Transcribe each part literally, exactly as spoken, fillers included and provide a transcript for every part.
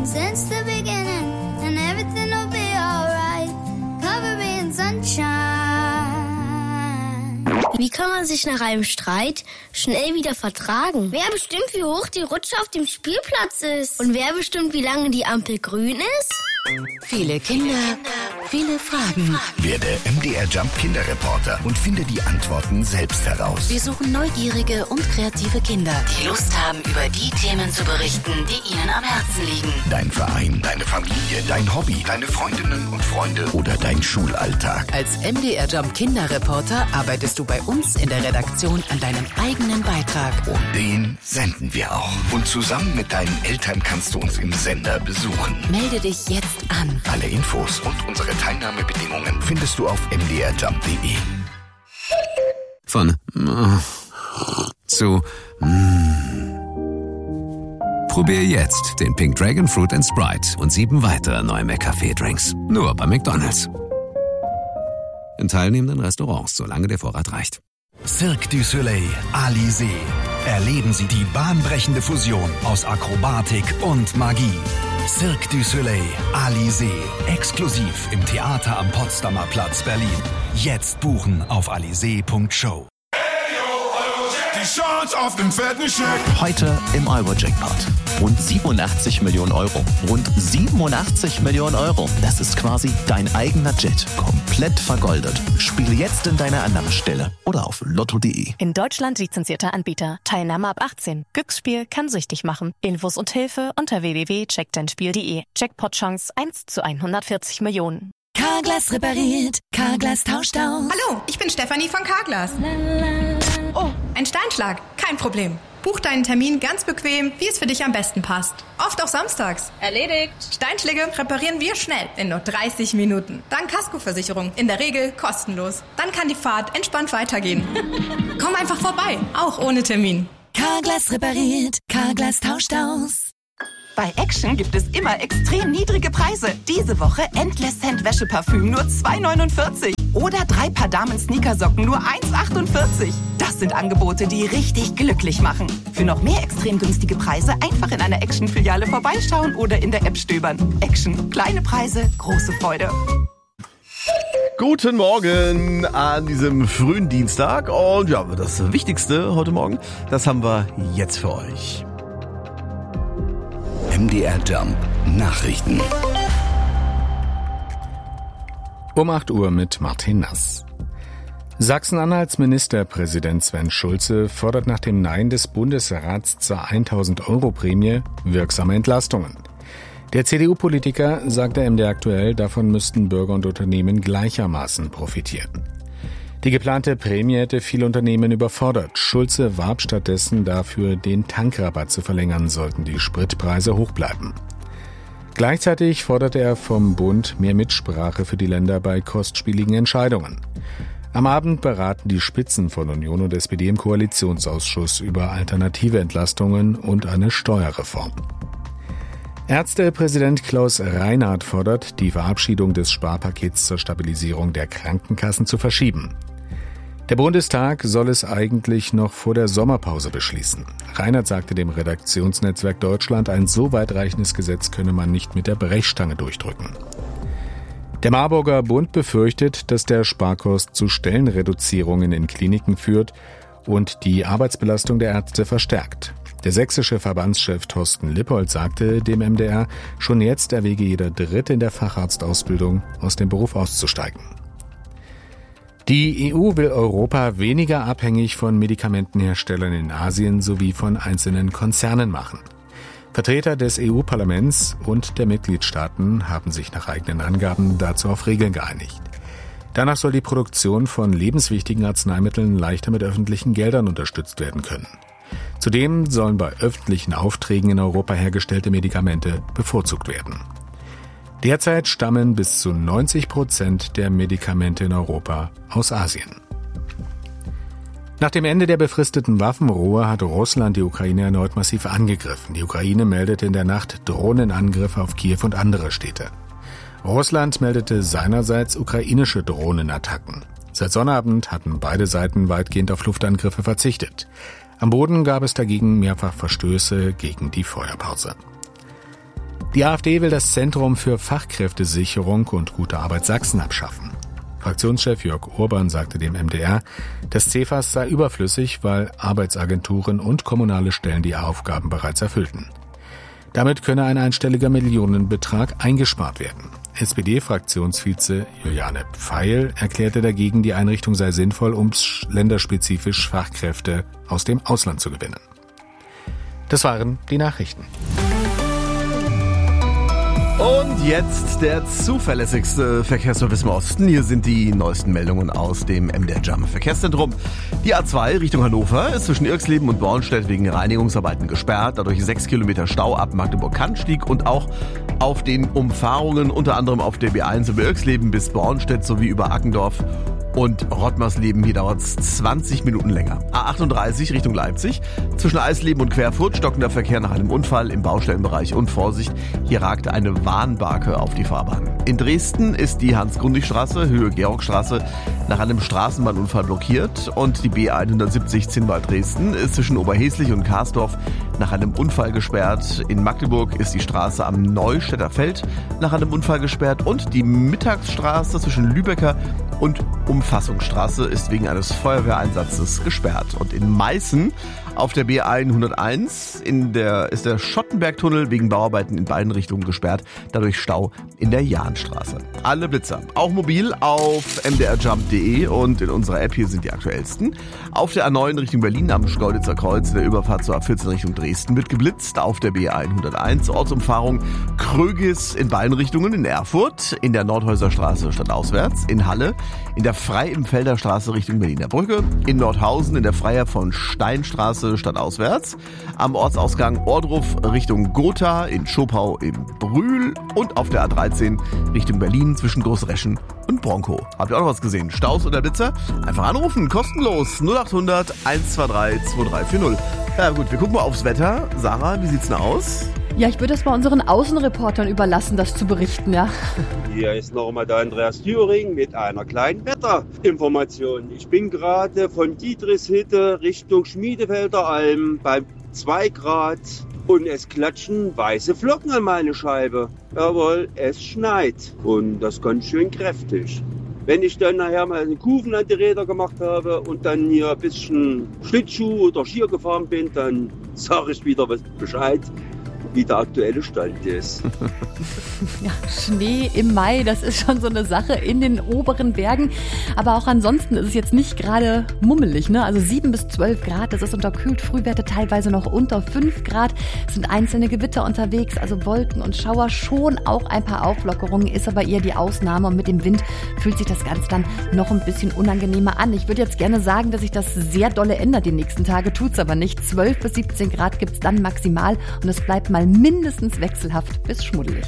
since the beginning, and everything will be alright. Cover me in sunshine. Wie kann man sich nach einem Streit schnell wieder vertragen? Wer bestimmt, wie hoch die Rutsche auf dem Spielplatz ist? Und wer bestimmt, wie lange die Ampel grün ist? Viele Kinder, viele Fragen. Werde M D R Jump Kinderreporter und finde die Antworten selbst heraus. Wir suchen neugierige und kreative Kinder, die Lust haben, über die Themen zu berichten, die ihnen am Herzen liegen. Dein Verein, deine Familie, dein Hobby, deine Freundinnen und Freunde oder dein Schulalltag. Als M D R Jump Kinderreporter arbeitest du bei uns in der Redaktion an deinem eigenen Beitrag. Und den senden wir auch. Und zusammen mit deinen Eltern kannst du uns im Sender besuchen. Melde dich jetzt an. Alle Infos und unsere Teilnahmebedingungen findest du auf m d r jump punkt d e. Von äh, zu mm. Probier jetzt den Pink Dragon Fruit and Sprite und sieben weitere neue McCafé-Drinks. Nur bei McDonald's. In teilnehmenden Restaurants, solange der Vorrat reicht. Cirque du Soleil, Alizé. Erleben Sie die bahnbrechende Fusion aus Akrobatik und Magie. Cirque du Soleil, Alizé. Exklusiv im Theater am Potsdamer Platz, Berlin. Jetzt buchen auf alizé punkt show. Die Chance auf den fetten Scheck. Heute im Euro-Jackpot. Rund siebenundachtzig Millionen Euro. Rund siebenundachtzig Millionen Euro. Das ist quasi dein eigener Jet. Komplett vergoldet. Spiele jetzt in deiner Annahmestelle oder auf lotto punkt de. In Deutschland lizenzierter Anbieter. Teilnahme ab achtzehn. Glücksspiel kann süchtig machen. Infos und Hilfe unter w w w punkt check dein spiel punkt de. Jackpot-Chance eins zu hundertvierzig Millionen. Carglass repariert. Carglass tauscht aus. Hallo, ich bin Stefanie von Carglass. Oh, ein Steinschlag. Kein Problem. Buch deinen Termin ganz bequem, wie es für dich am besten passt. Oft auch samstags. Erledigt. Steinschläge reparieren wir schnell, in nur dreißig Minuten. Dank Kaskoversicherung. In der Regel kostenlos. Dann kann die Fahrt entspannt weitergehen. Komm einfach vorbei, auch ohne Termin. Carglass repariert. Carglass tauscht aus. Bei Action gibt es immer extrem niedrige Preise. Diese Woche Endless Scent Wäscheparfüm nur zwei neunundvierzig. Oder drei Paar Damen-Sneakersocken nur eins achtundvierzig. Das sind Angebote, die richtig glücklich machen. Für noch mehr extrem günstige Preise einfach in einer Action-Filiale vorbeischauen oder in der App stöbern. Action. Kleine Preise, große Freude. Guten Morgen an diesem frühen Dienstag. Und ja, das Wichtigste heute Morgen, das haben wir jetzt für euch. M D R Jump Nachrichten. Um acht Uhr mit Martin Nass. Sachsen-Anhalts Ministerpräsident Sven Schulze fordert nach dem Nein des Bundesrats zur tausend-Euro-Prämie wirksame Entlastungen. Der C D U-Politiker sagte M D R aktuell, davon müssten Bürger und Unternehmen gleichermaßen profitieren. Die geplante Prämie hätte viele Unternehmen überfordert. Schulze warb stattdessen dafür, den Tankrabatt zu verlängern, sollten die Spritpreise hoch bleiben. Gleichzeitig forderte er vom Bund mehr Mitsprache für die Länder bei kostspieligen Entscheidungen. Am Abend beraten die Spitzen von Union und S P D im Koalitionsausschuss über alternative Entlastungen und eine Steuerreform. Ärztepräsident Klaus Reinhardt fordert, die Verabschiedung des Sparpakets zur Stabilisierung der Krankenkassen zu verschieben. Der Bundestag soll es eigentlich noch vor der Sommerpause beschließen. Reinhardt sagte dem Redaktionsnetzwerk Deutschland, ein so weitreichendes Gesetz könne man nicht mit der Brechstange durchdrücken. Der Marburger Bund befürchtet, dass der Sparkurs zu Stellenreduzierungen in Kliniken führt und die Arbeitsbelastung der Ärzte verstärkt. Der sächsische Verbandschef Thorsten Lippold sagte dem M D R, schon jetzt erwäge jeder Dritte in der Facharztausbildung, aus dem Beruf auszusteigen. Die E U will Europa weniger abhängig von Medikamentenherstellern in Asien sowie von einzelnen Konzernen machen. Vertreter des E U-Parlaments und der Mitgliedstaaten haben sich nach eigenen Angaben dazu auf Regeln geeinigt. Danach soll die Produktion von lebenswichtigen Arzneimitteln leichter mit öffentlichen Geldern unterstützt werden können. Zudem sollen bei öffentlichen Aufträgen in Europa hergestellte Medikamente bevorzugt werden. Derzeit stammen bis zu neunzig Prozent der Medikamente in Europa aus Asien. Nach dem Ende der befristeten Waffenruhe hat Russland die Ukraine erneut massiv angegriffen. Die Ukraine meldete in der Nacht Drohnenangriffe auf Kiew und andere Städte. Russland meldete seinerseits ukrainische Drohnenattacken. Seit Sonnabend hatten beide Seiten weitgehend auf Luftangriffe verzichtet. Am Boden gab es dagegen mehrfach Verstöße gegen die Feuerpause. Die AfD will das Zentrum für Fachkräftesicherung und gute Arbeit Sachsen abschaffen. Fraktionschef Jörg Urban sagte dem M D R, das C F A S sei überflüssig, weil Arbeitsagenturen und kommunale Stellen die Aufgaben bereits erfüllten. Damit könne ein einstelliger Millionenbetrag eingespart werden. S P D-Fraktionsvize Juliane Pfeil erklärte dagegen, die Einrichtung sei sinnvoll, um länderspezifisch Fachkräfte aus dem Ausland zu gewinnen. Das waren die Nachrichten. Und jetzt der zuverlässigste Verkehrsservice im Osten. Hier sind die neuesten Meldungen aus dem M D R Jump Verkehrszentrum. Die A zwei Richtung Hannover ist zwischen Irxleben und Bornstedt wegen Reinigungsarbeiten gesperrt. Dadurch sechs Kilometer Stau ab Magdeburg-Kannstieg und auch auf den Umfahrungen, unter anderem auf der B eins über Irxleben bis Bornstedt sowie über Ackendorf und Rottmarsleben. Hier dauert es zwanzig Minuten länger. A achtunddreißig Richtung Leipzig. Zwischen Eisleben und Querfurt stockender Verkehr nach einem Unfall im Baustellenbereich und Vorsicht, hier ragte eine Warnbarke auf die Fahrbahn. In Dresden ist die Hans-Grundig-Straße, Höhe Georgstraße, nach einem Straßenbahnunfall blockiert und die B hundertsiebzig Zinnwald-Dresden ist zwischen Oberheslich und Karsdorf nach einem Unfall gesperrt. In Magdeburg ist die Straße am Neustädter Feld nach einem Unfall gesperrt und die Mittagsstraße zwischen Lübecker und Umfassungsstraße ist wegen eines Feuerwehreinsatzes gesperrt. Und in Meißen auf der B hunderteins in der, ist der Schottenbergtunnel wegen Bauarbeiten in beiden Richtungen gesperrt, dadurch Stau in der Jahnstraße. Alle Blitzer, auch mobil auf m d r jump punkt d e und in unserer App hier sind die aktuellsten. Auf der A neun Richtung Berlin am Schkeuditzer Kreuz in der Überfahrt zur A vierzehn Richtung Dresden wird geblitzt. Auf der B hunderteins Ortsumfahrung Krögis in beiden Richtungen in Erfurt, in der Nordhäuserstraße stadtauswärts, in Halle, in der Frei-im-Felder Straße Richtung Berliner Brücke, in Nordhausen in der Freier von Steinstraße stadtauswärts, am Ortsausgang Ohrdruf Richtung Gotha, in Schopau im Brühl und auf der A dreizehn Richtung Berlin zwischen Großreschen und Bronkow. Habt ihr auch noch was gesehen? Staus oder Blitzer? Einfach anrufen, kostenlos null achthundert eins zwei drei zwei drei vier null. Ja gut, wir gucken mal aufs Wetter. Sarah, wie sieht's denn aus? Ja, ich würde es bei unseren Außenreportern überlassen, das zu berichten, ja. Hier ist nochmal der Andreas Thüring mit einer kleinen Wetterinformation. Ich bin gerade von Dietrichshütte Richtung Schmiedefelder Alm bei zwei Grad und es klatschen weiße Flocken an meine Scheibe. Jawohl, es schneit und das ganz schön kräftig. Wenn ich dann nachher mal einen Kufen an die Räder gemacht habe und dann hier ein bisschen Schlittschuh oder Skier gefahren bin, dann sage ich wieder Bescheid, wie der aktuelle Stand ist. Ja, Schnee im Mai, das ist schon so eine Sache in den oberen Bergen. Aber auch ansonsten ist es jetzt nicht gerade mummelig, ne? Also sieben bis zwölf Grad, das ist unterkühlt, Frühwerte teilweise noch unter fünf Grad. Es sind einzelne Gewitter unterwegs, also Wolken und Schauer, schon auch ein paar Auflockerungen, ist aber eher die Ausnahme. Und mit dem Wind fühlt sich das Ganze dann noch ein bisschen unangenehmer an. Ich würde jetzt gerne sagen, dass sich das sehr dolle ändert die nächsten Tage, tut's aber nicht. zwölf bis siebzehn Grad gibt's dann maximal und es bleibt mal mindestens wechselhaft bis schmuddelig.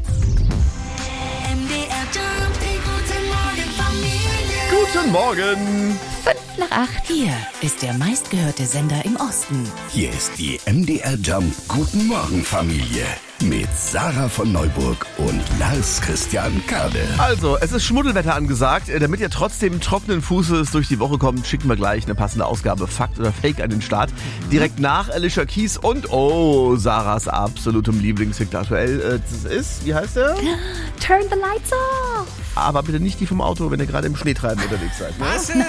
Guten Morgen! Fünf nach acht. Hier ist der meistgehörte Sender im Osten. Hier ist die M D R Jump Guten Morgen Familie mit Sarah von Neuburg und Lars Christian Kade. Also, es ist Schmuddelwetter angesagt. Damit ihr trotzdem trockenen Fußes durch die Woche kommt, schicken wir gleich eine passende Ausgabe Fakt oder Fake an den Start. Direkt nach Alicia Keys und, oh, Sarahs absolutem Lieblingshit aktuell. Das ist, wie heißt der? Turn the lights off. Aber bitte nicht die vom Auto, wenn ihr gerade im Schneetreiben unterwegs seid. Ne?